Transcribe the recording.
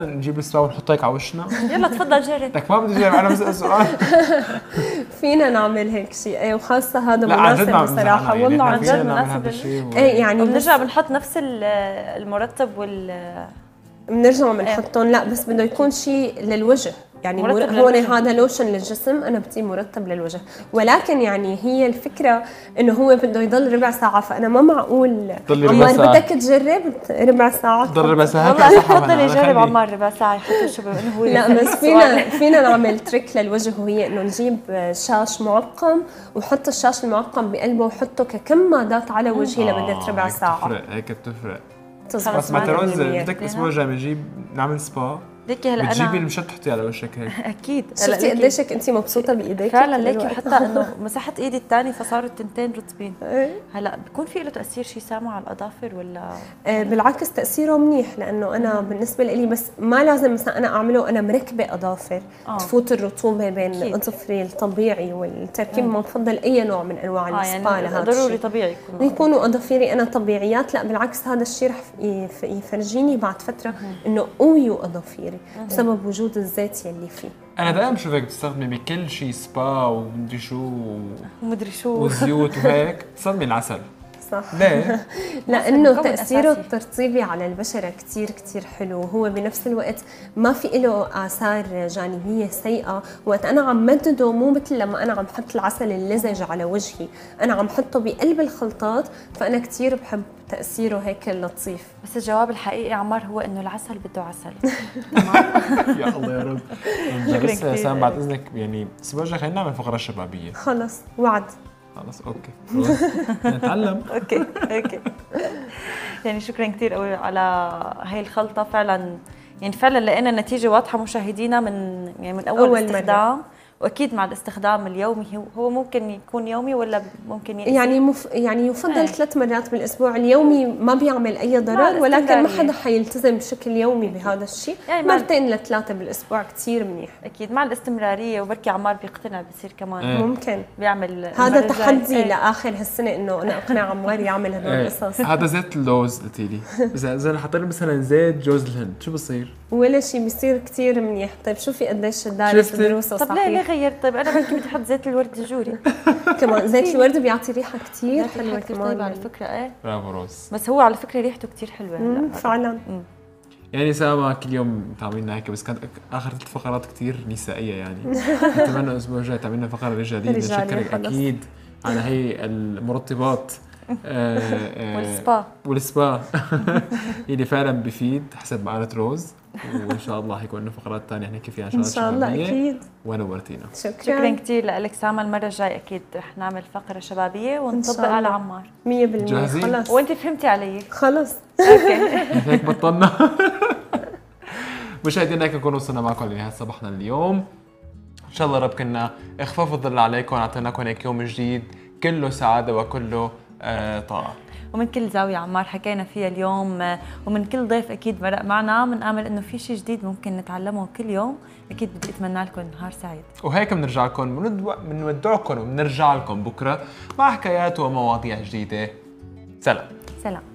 نجيب السبراي ونحطه هيك على وشنا. يلا تفضل جرب. لك ما بدي اجرب، انا بسأل سؤال. فينا نعمل هيك شيء، ايه، وخاصه هذا لا عن جد مناسب بصراحه، يعني والله عن فينا جد نعمل مناسب هذا الشيء. ايه يعني بنرجع بنحط نفس المرطب بنرجع بنحطهم. لا بس بده يكون شيء للوجه، يعني هون هذا لوشن للجسم، انا بدي مرطب للوجه. ولكن يعني هي الفكره انه هو بده يضل ربع ساعه، فانا ما معقول عمار بدك تجرب ربع ساعه تضل ربع ساعه. والله تفضل يجرب عمار ربع ساعه يحط شو انه هو. لا بس فينا نعمل تريك للوجه، وهي انه نجيب شاش معقم وحط الشاش المعقم بقلبه وحطه ككمادات على وجهي لمده ربع ساعه. هيك بتفرق. بس ما تروز بدك الاسبوع الجاي بنجيب نعمل سبا. ليكي هلا انا بتجيبي المشط تحطيه على وشك هيك. اكيد. شفتي قديش انت مبسوطه بايديك فعلا ليكي، حتى انه مسحت ايدي الثانيه فصاروا التنتين رطبين. هلا بكون في له تاثير شيء سامع على الاظافر ولا؟ بالعكس تاثيره منيح، لانه انا بالنسبه لي بس ما لازم مثلا انا اعمله انا مركبه اظافر تفوت الرطوبه بين اظفري الطبيعي والتركيب. ما بفضل اي نوع من انواع السبا يعني لهذا ضروري طبيعي يكونوا اظافيري انا طبيعيات. لا بالعكس هذا الشيء رح يفرجيني بعد فتره انه قويوا اظافيري بسبب وجود الزيت يلي فيه. انا دائما بشوفك بتستخدمي بكل شيء سبا ومدري شو وزيوت وهيك بتستخدمي العسل. صح. ليه؟ لانه تاثيره الترطيبي على البشره كتير كتير حلو، وهو بنفس الوقت ما في له اثار جانبيه سيئه. وقت انا عم مدده مو مثل لما انا عم حط العسل اللزج على وجهي، انا عم حطه بقلب الخلطات، فانا كتير بحب تاثيره هيك لطيف. بس الجواب الحقيقي عمار هو انه العسل بده عسل. يا الله يا رب. بس سام بعد اذنك يعني الاسبوع الجاي خلينا نعمل فقره شبابيه. خلص وعد. خلص اوكي نتعلم. اوكي يعني شكرا كثير قوي على هاي الخلطه. فعلا يعني فعلا لقينا نتيجه واضحه مشاهدينا من اول استخدام. واكيد مع الاستخدام اليومي هو ممكن يكون يومي ولا ممكن يعني يفضل 3 مرات بالاسبوع. اليومي ما بيعمل اي ضرر، ولكن ما حدا حيلتزم بشكل يومي بهذا الشيء. يعني 2 ل 3 بالاسبوع كثير منيح. اكيد مع الاستمراريه، وبركي عمار بيقتنع بصير كمان ممكن بيعمل هذا تحدي لاخر هالسنه، انه انا اقنع عمار يعمل هدول القصص. هذا زيت اللوز قلتي لي، اذا حطينا مثلا زيت جوز الهند شو بصير؟ ولا شيء، بيصير كثير منيح. طيب شوفي قديش دارس دروسه صحيح. طب ليه غيرت؟ طيب انا بركي بدي احط زيت الورد الجوري. كمان زيت الورد بيعطي ريحه كثير حلوه كمان. طيب على فكره ايه برافو روز. بس هو على فكره ريحته كثير حلوه هلا فعلا. يعني سامة كل يوم تعملنا هيك، بس كانت اخر 3 فقرات كثير نسائيه يعني. نتمنى الاسبوع الجاي تعملنا فقره رجاليه. نشكرك اكيد على هي المرطبات والسبا اللي فعلا بفيد حسب ما قالت روز. وان شاء الله حيكون لنا فقرات ثانيه نحكي فيها ان شاء الله اكيد. ونورتينا. شكرا كثير لك سامة. المره الجايه اكيد رح نعمل فقره شبابيه ونطبق على عمار 100%. خلص وانت فهمتي علي. خلص اوكي هيك بطلنا. مشاهدينا هيك نكون وصلنا معكم لنهايه صباحنا اليوم. ان شاء الله رب كنا اخفاف الظل عليكم واعطيناكم هيك يوم جديد كله سعاده وكله طاقه. ومن كل زاوية عمار حكينا فيها اليوم، ومن كل ضيف أكيد مرق معنا، بنآمل إنه في شيء جديد ممكن نتعلمه كل يوم. أكيد بدي أتمنى لكم نهار سعيد. وهيك بنرجع لكم بنودعكم وبنرجع لكم بكرة مع حكايات ومواضيع جديدة. سلام.